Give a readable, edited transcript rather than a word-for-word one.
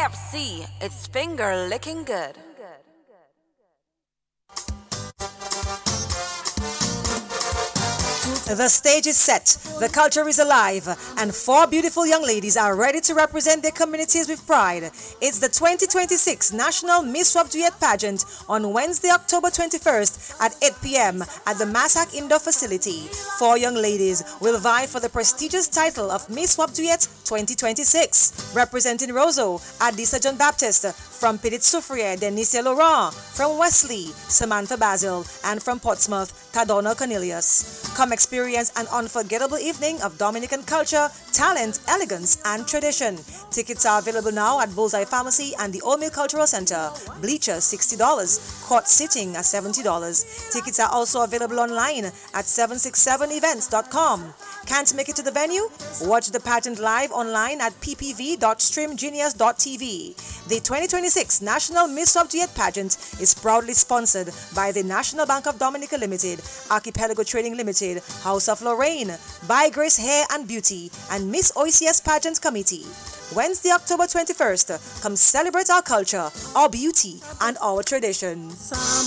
KFC, it's finger licking good. The stage is set, the culture is alive, and four beautiful young ladies are ready to represent their communities with pride. It's the 2026 National Miss Swap Duet Pageant on Wednesday, October 21st at 8 p.m. at the Massac Indoor Facility. Four young ladies will vie for the prestigious title of Miss Swap Duet 2026. Representing Roseau, Adisa John Baptiste; from Petit Soufriere, Denise Laurent; from Wesley, Samantha Basil; and from Portsmouth, Tadona Cornelius. Come experience an unforgettable evening of Dominican culture, talent, elegance, and tradition. Tickets are available now at Bullseye Pharmacy and the Old Mill Cultural Center. Bleachers $60, court sitting at $70. Tickets are also available online at 767events.com. Can't make it to the venue? Watch the pageant live online at ppv.streamgenius.tv. The 2026 National Miss Swap Duet Pageant is proudly sponsored by the National Bank of Dominica Limited, Archipelago Trading Limited, House of Lorraine, By Grace Hair and Beauty, and Miss OECS Pageant Committee. Wednesday, October 21st, come celebrate our culture, our beauty, and our tradition.